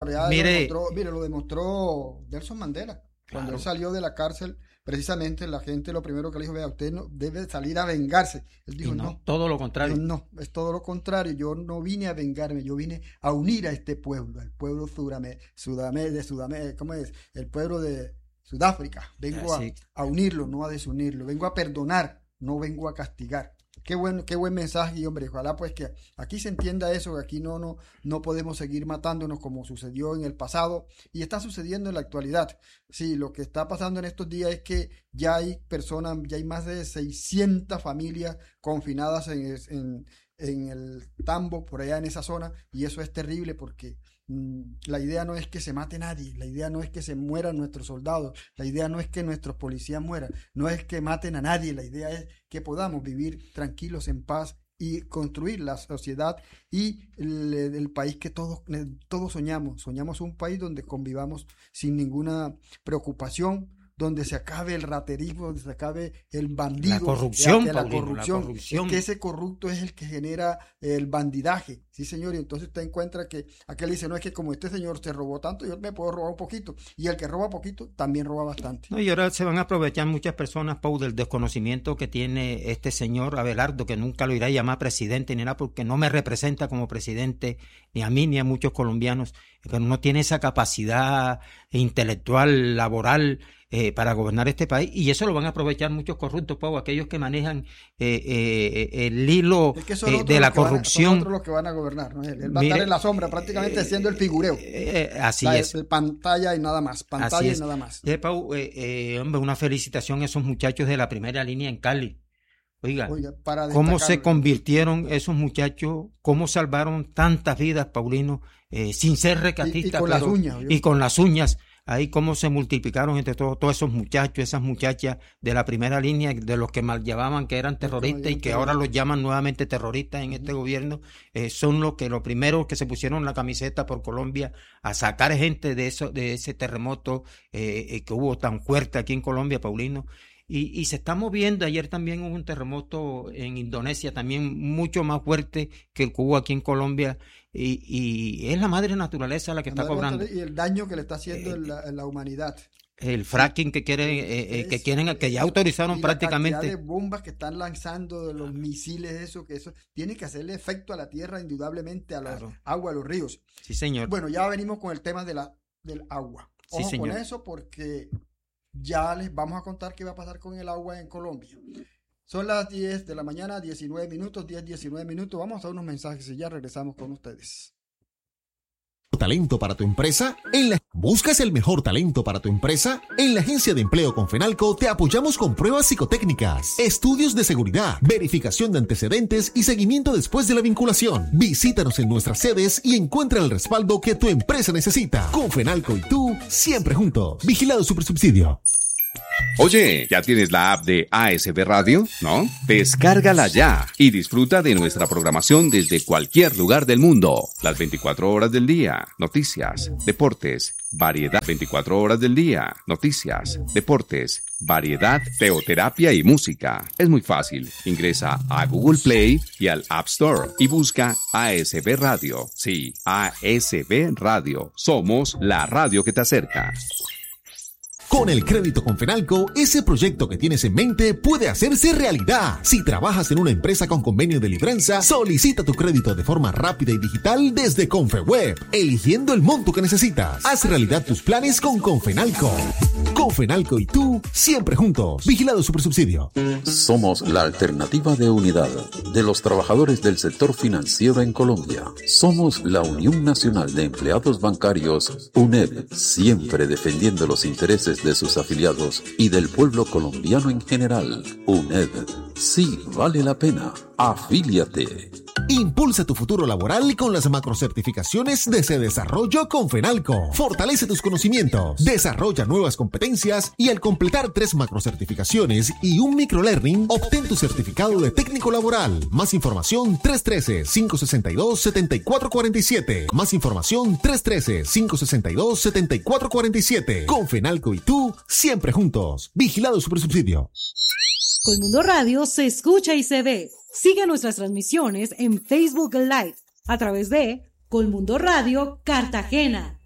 Mire, lo demostró Nelson Mandela. Cuando él salió de la cárcel, precisamente la gente lo primero que le dijo, vea, usted no debe salir a vengarse. Él dijo, no, todo lo contrario. No, es todo lo contrario. Yo no vine a vengarme, yo vine a unir a este pueblo, el pueblo ¿cómo es? El pueblo de Sudáfrica. Vengo a unirlo, no a desunirlo. Vengo a perdonar, no vengo a castigar. Qué buen mensaje, y hombre, ojalá pues que aquí se entienda eso, que aquí no podemos seguir matándonos como sucedió en el pasado y está sucediendo en la actualidad. Sí, lo que está pasando en estos días es que ya hay más de 600 familias confinadas en el Tambo, por allá en esa zona, y eso es terrible porque la idea no es que se mate nadie, la idea no es que se mueran nuestros soldados, la idea no es que nuestros policías mueran, no es que maten a nadie, la idea es que podamos vivir tranquilos, en paz y construir la sociedad y el país que todos soñamos un país donde convivamos sin ninguna preocupación, donde se acabe el raterismo, donde se acabe el bandido, la corrupción. Es que ese corrupto es el que genera el bandidaje, sí señor, y entonces usted encuentra que aquel dice, no, es que como este señor se robó tanto, yo me puedo robar un poquito, y el que roba poquito también roba bastante. No, y ahora se van a aprovechar muchas personas, Pau, del desconocimiento que tiene este señor Abelardo, que nunca lo irá a llamar presidente ni nada, porque no me representa como presidente, ni a mí ni a muchos colombianos, pero no tiene esa capacidad intelectual, laboral, para gobernar este país, y eso lo van a aprovechar muchos corruptos, Pau, aquellos que manejan el hilo de la corrupción. Son otros los que van a gobernar, ¿no? Él va a estar en la sombra, prácticamente haciendo el figureo. Así es. Pantalla y nada más, y nada más. Pau, hombre, una felicitación a esos muchachos de la primera línea en Cali. Oiga, cómo se convirtieron esos muchachos, cómo salvaron tantas vidas, Paulino, sin ser recatistas. Y con las uñas. Ahí cómo se multiplicaron entre todos esos muchachos, esas muchachas de la primera línea, de los que mal llamaban que eran terroristas y que ahora los llaman nuevamente terroristas en este gobierno, son los primeros que se pusieron la camiseta por Colombia a sacar gente de ese terremoto que hubo tan fuerte aquí en Colombia, Paulino. Y se está moviendo. Ayer también hubo un terremoto en Indonesia, también mucho más fuerte que el que hubo aquí en Colombia. Y es la madre naturaleza la que está cobrando. Y el daño que le está haciendo en la humanidad. El fracking que que ya autorizaron prácticamente. La cantidad de bombas que están lanzando, de los misiles, eso tiene que hacerle efecto a la tierra, indudablemente, a la agua, a los ríos. Sí, señor. Bueno, ya venimos con el tema del agua. Ojo con eso, porque ya les vamos a contar qué va a pasar con el agua en Colombia. Son las 10 de la mañana, 19 minutos. Vamos a unos mensajes y ya regresamos con ustedes. ¿Talento para tu empresa? ¿Buscas el mejor talento para tu empresa? En la Agencia de Empleo Confenalco te apoyamos con pruebas psicotécnicas, estudios de seguridad, verificación de antecedentes y seguimiento después de la vinculación. Visítanos en nuestras sedes y encuentra el respaldo que tu empresa necesita. Confenalco y tú, siempre juntos. Vigilado Supersubsidio. Oye, ¿ya tienes la app de ASB Radio? ¿No? Descárgala ya y disfruta de nuestra programación desde cualquier lugar del mundo. Las 24 horas del día, noticias, deportes, variedad. 24 horas del día, noticias, deportes, variedad, teoterapia y música. Es muy fácil. Ingresa a Google Play y al App Store y busca ASB Radio. Sí, ASB Radio. Somos la radio que te acerca. Con el crédito Confenalco, ese proyecto que tienes en mente puede hacerse realidad. Si trabajas en una empresa con convenio de libranza, solicita tu crédito de forma rápida y digital desde Confeweb, eligiendo el monto que necesitas. Haz realidad tus planes con Confenalco. Confenalco y tú, siempre juntos. Vigilado Supersubsidio. Somos la alternativa de unidad de los trabajadores del sector financiero en Colombia. Somos la Unión Nacional de Empleados Bancarios, UNEB, siempre defendiendo los intereses de sus afiliados y del pueblo colombiano en general. UNED, sí vale la pena. Afíliate. Impulsa tu futuro laboral con las macrocertificaciones de Cedesarrollo Confenalco. Fortalece tus conocimientos, desarrolla nuevas competencias y al completar 3 macrocertificaciones y un microlearning, obtén tu certificado de técnico laboral. Más información 313-562-7447. Más información 313-562-7447. Confenalco y tú, siempre juntos. Vigilado Supersubsidio. Colmundo Radio se escucha y se ve. Sigue nuestras transmisiones en Facebook Live a través de Colmundo Radio Cartagena.